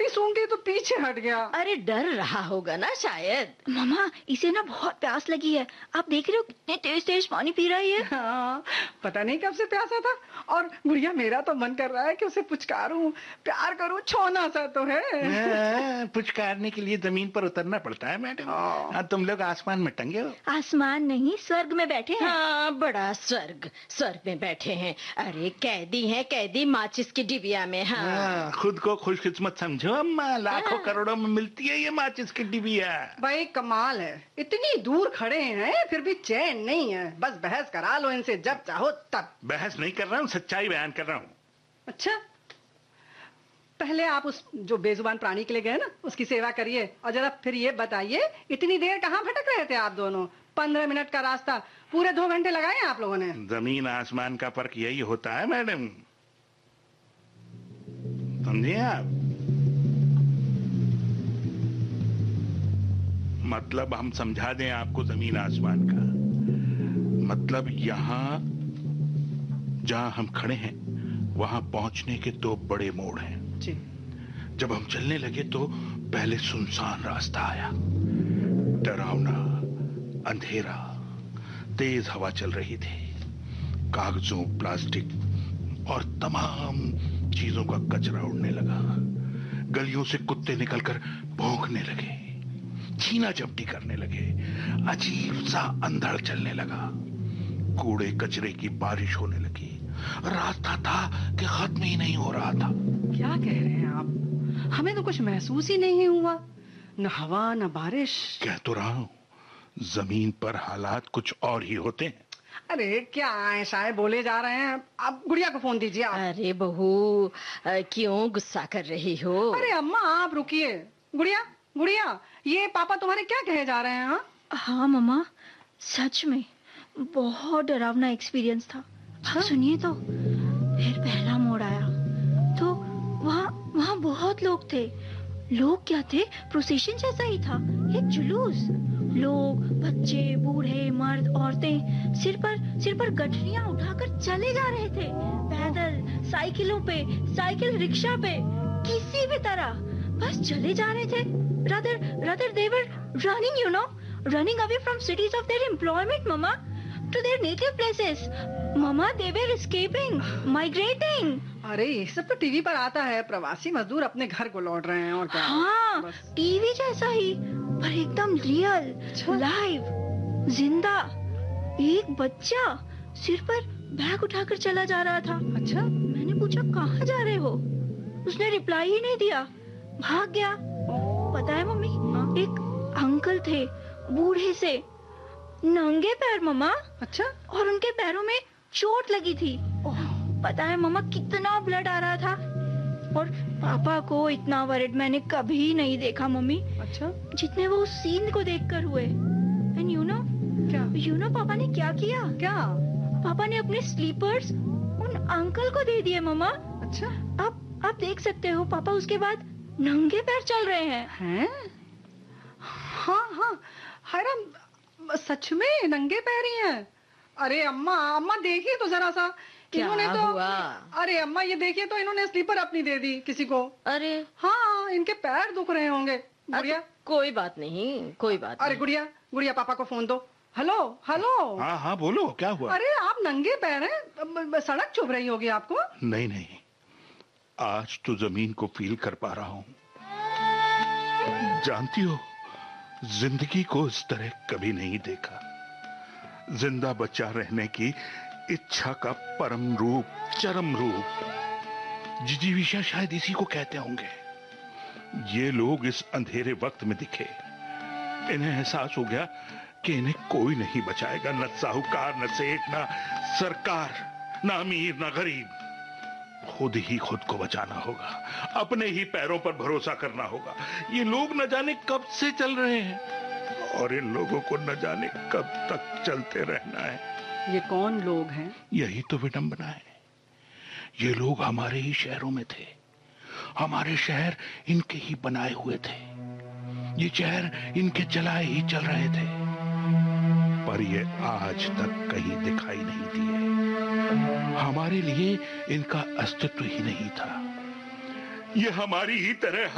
सूंघी तो पीछे हट गया। अरे डर रहा होगा ना शायद। मम्मा इसे ना बहुत प्यास लगी है, आप देख रहे हो कितने तेज तेज पानी पी रही है। हाँ, पता नहीं कब से प्यासा था। और गुड़िया मेरा तो मन कर रहा है कि उसे पुचकारूं, प्यार करूं, छोना सा तो है। पुचकारने के लिए जमीन पर उतरना पड़ता है मैडम। तुम लोग आसमान में टंगे हो। आसमान नहीं, स्वर्ग में बैठे हैं। हाँ, बड़ा स्वर्ग में बैठे हैं। अरे कैदी हैं, कैदी माचिस की डिबिया में। हाँ, खुद को खुशकिस्मत समझो अम्मा, लाखों करोड़ों में मिलती है ये माचिस की डिबिया। भाई कमाल है, इतनी दूर खड़े हैं फिर भी चैन नहीं है। बस बहस करा लो इनसे जब चाहो तब। बहस नहीं कर रहा हूँ, सच्चाई बयान कर रहा हूँ। अच्छा, पहले आप उस जो बेजुबान प्राणी के लिए गए ना, उसकी सेवा करिए। और जरा फिर ये बताइए, इतनी देर कहाँ भटक रहे थे आप दोनों? 15 मिनट का रास्ता पूरे 2 घंटे लगाए आप लोगों ने। जमीन आसमान का फर्क यही होता है मैडम, समझिए आप। मतलब हम समझा दें आपको जमीन आसमान का मतलब। यहाँ जहाँ हम खड़े हैं वहां पहुंचने के 2 बड़े मोड़ हैं जी। जब हम चलने लगे तो पहले सुनसान रास्ता आया, डरावना, अंधेरा, तेज हवा चल रही थी। कागजों, प्लास्टिक और तमाम चीजों का कचरा उड़ने लगा। गलियों से कुत्ते निकलकर भौंकने लगे, छीना झपटी करने लगे। अजीब सा अंधड़ चलने लगा। कूड़े कचरे की बारिश होने लगी। रास्ता था कि खत्म ही नहीं हो रहा था। क्या कह रहे हैं आप? हमें तो कुछ महसूस ही नहीं हुआ, न हवा न बारिश। कह तो रहा हूं, जमीन पर हालात कुछ और ही होते हैं। अरे क्या ऐसा बोले जा रहे हैं? आप गुड़िया को फोन दीजिए आप। अरे बहू, क्यों गुस्सा कर रही हो? अरे अम्मा आप रुकिए। गुड़िया, गुड़िया, ये पापा तुम्हारे क्या कहे जा रहे हैं? हाँ हाँ मम्मा, सच में बहुत डरावना एक्सपीरियंस था। आप सुनिए तो। फिर पहला मोड़ आया तो वहाँ बहुत लोग थे। लोग क्या थे, प्रोसेशन जैसा ही था, एक जुलूस। लोग, बच्चे, बूढ़े, मर्द, औरतें सिर पर गठरियां उठाकर चले जा रहे थे। पैदल, साइकिलों पे, साइकिल रिक्शा पे, किसी भी तरह बस चले जा रहे थे। rather they were running away from cities of their employment, mama, to their native places. Mama, they were escaping, migrating. अरे ये सब तो टीवी पर आता है, प्रवासी मजदूर अपने घर को लौट रहे हैं और क्या। हाँ, टीवी जैसा ही, पर एकदम रियल, लाइव, जिंदा। एक बच्चा सिर पर बैग उठाकर चला जा रहा था। अच्छा, मैंने पूछा कहाँ जा रहे हो? उसने रिप्लाई ही नहीं दिया, भाग गया। पता है मम्मी, एक अंकल थे, बूढ़े से, नंगे पैर मम्मा। अच्छा, और उनके पैरों में चोट लगी थी। पता है मम्मा, कितना ब्लड आ रहा था। और पापा को इतना वरिड मैंने कभी नहीं देखा मम्मी। अच्छा, जितने वो उस सीन को देखकर हुए। एंड यू नो पापा ने क्या किया? क्या? पापा ने अपने स्लीपर्स उन अंकल को दे दिए मम्मा। अच्छा, आप देख सकते हो, पापा उसके बाद नंगे पैर चल रहे हैं? हाँ, हैरान, सच में नंगे पैर ही हैं। अरे अम्मा देखिए तो जरा सा। इन्होंने तो हुआ? अरे अम्मा ये देखिए तो, इन्होंने स्लीपर अपनी दे दी किसी को। अरे हाँ, इनके पैर दुख रहे होंगे। गुड़िया, कोई बात नहीं, कोई बात अरे नहीं। गुड़िया पापा को फोन दो। हेलो। हाँ बोलो, क्या हुआ? अरे आप नंगे पैर हैं, सड़क चुभ रही होगी आपको। नहीं, आज तो जमीन को फील कर पा रहा हूँ। जानती हो, जिंदगी को इस तरह कभी नहीं देखा। जिंदा बचा रहने की इच्छा का परम रूप, चरम रूप। जिजीविषा शायद इसी को कहते होंगे। ये लोग इस अंधेरे वक्त में दिखे। इन्हें एहसास हो गया कि इन्हें कोई नहीं बचाएगा, न साहूकार, न सेठ, न सरकार, न अमीर, न गरीब। खुद ही खुद को बचाना होगा, अपने ही पैरों पर भरोसा करना होगा। ये लोग न जाने कब से चल रहे हैं और इन लोगों को न जाने कब तक चलते रहना है। ये कौन लोग हैं? यही तो विडंबना है। ये लोग हमारे ही शहरों में थे। हमारे शहर इनके ही बनाए हुए थे। ये शहर इनके चलाए ही चल रहे थे, पर ये आज तक कहीं दिखाई नहीं दिए। हमारे लिए इनका अस्तित्व ही नहीं था। ये हमारी ही तरह